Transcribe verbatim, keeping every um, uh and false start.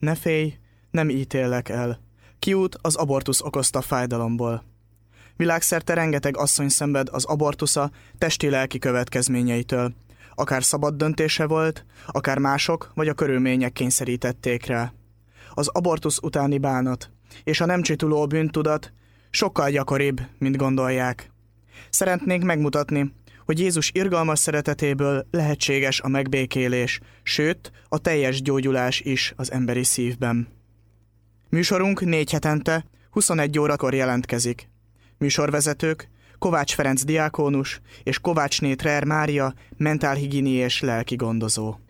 Ne félj, nem ítéllek el. Kiút az abortusz okozta fájdalomból. Világszerte rengeteg asszony szenved az abortusza testi-lelki következményeitől. Akár szabad döntése volt, akár mások vagy a körülmények kényszerítették rá. Az abortusz utáni bánat és a nem csituló bűntudat sokkal gyakoribb, mint gondolják. Szeretnénk megmutatni, hogy Jézus irgalmas szeretetéből lehetséges a megbékélés, sőt, a teljes gyógyulás is az emberi szívben. Műsorunk négy hetente, huszonegy órakor jelentkezik. Műsorvezetők Kovács Ferenc diákónus és Kovácsné Trer Mária mentálhigiéniés lelki gondozó.